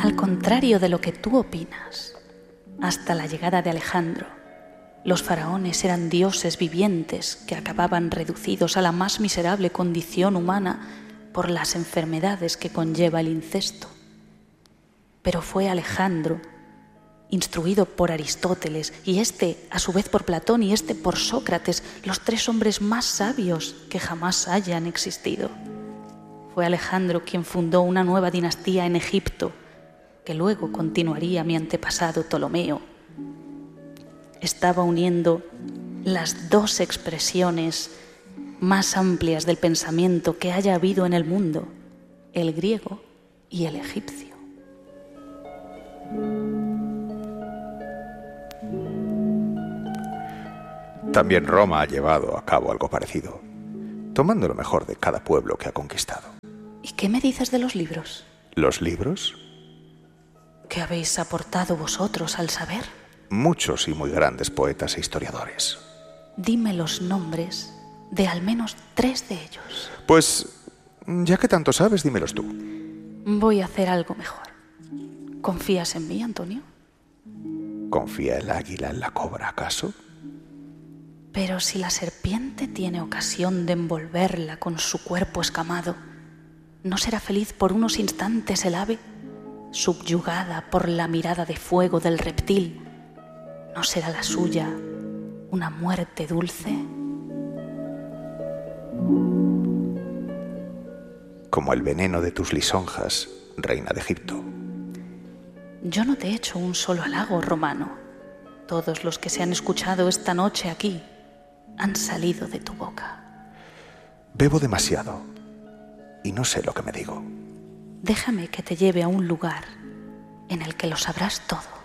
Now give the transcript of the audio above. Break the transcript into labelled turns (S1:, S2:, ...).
S1: Al contrario de lo que tú opinas, hasta la llegada de Alejandro, los faraones eran dioses vivientes que acababan reducidos a la más miserable condición humana por las enfermedades que conlleva el incesto. Pero fue Alejandro, instruido por Aristóteles, y este a su vez por Platón y este por Sócrates, los tres hombres más sabios que jamás hayan existido. Fue Alejandro quien fundó una nueva dinastía en Egipto, que luego continuaría mi antepasado Ptolomeo. Estaba uniendo las dos expresiones más amplias del pensamiento que haya habido en el mundo, el griego y el egipcio.
S2: También Roma ha llevado a cabo algo parecido, tomando lo mejor de cada pueblo que ha conquistado.
S1: ¿Y qué me dices de los libros?
S2: ¿Los libros?
S1: ¿Qué habéis aportado vosotros al saber?
S2: Muchos y muy grandes poetas e historiadores.
S1: Dime los nombres de al menos 3 de ellos.
S2: Pues, ya que tanto sabes, dímelos tú.
S1: Voy a hacer algo mejor. ¿Confías en mí, Antonio?
S2: ¿Confía el águila en la cobra, acaso?
S1: Pero si la serpiente tiene ocasión de envolverla con su cuerpo escamado, ¿no será feliz por unos instantes el ave? Subyugada por la mirada de fuego del reptil, ¿no será la suya una muerte dulce?
S2: Como el veneno de tus lisonjas, reina de Egipto.
S1: Yo no te he hecho un solo halago, Romano. Todos los que se han escuchado esta noche aquí han salido de tu boca.
S2: Bebo demasiado y no sé lo que me digo.
S1: Déjame que te lleve a un lugar en el que lo sabrás todo.